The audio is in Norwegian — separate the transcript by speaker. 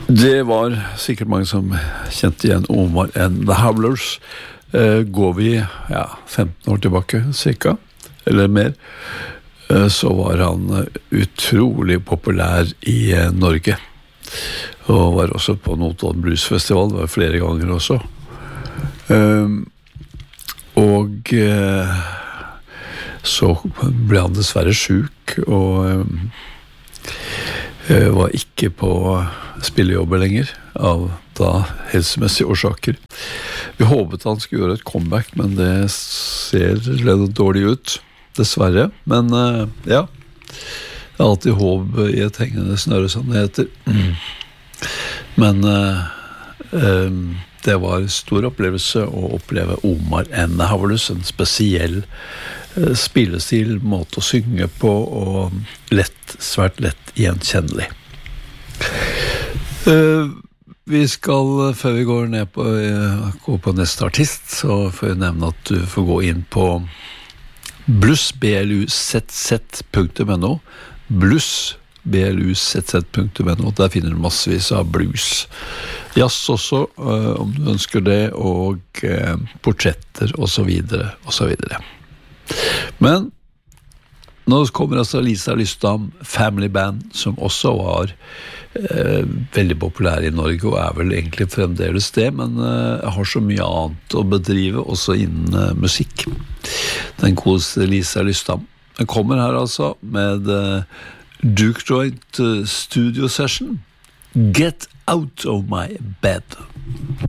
Speaker 1: Det var sikkert mange som kjente igjen Omar and the Howlers. Går vi 15 år tilbake, cirka, eller mer, så var han utrolig populær i Norge. Og var også på Notodden Blues Festival, det var flere ganger også. Og så ble han dessverre syk, og var ikke på spillejobber lenger av da helsemessige årsaker. Vi håpet han skulle gjøre et comeback, men det ser litt dårlig ut, dessverre. Men ja, det er alltid håp i et hengende snøre, som det heter. Men det var en stor opplevelse å oppleve Omar and the Howlers, en spesiell spillestil, måte å synge på, og svært lett gjenkjennelig. Vi skal, før vi går ned gå på neste artist, så får jeg nevne at du får gå inn på blues.no, blues.no, der finner du massevis av blues. Jazz også, om du ønsker det, og portretter, og så videre, og så videre. Men nå kommer altså Lisa Lystam Family Band, som også var veldig populær i Norge, og vel egentlig fremdeles det, men har så mye annet å bedrive, også innen musikk. Den godeste Lisa Lystam. Den kommer her altså med Duke Joint Studio Session. Get out of my bed.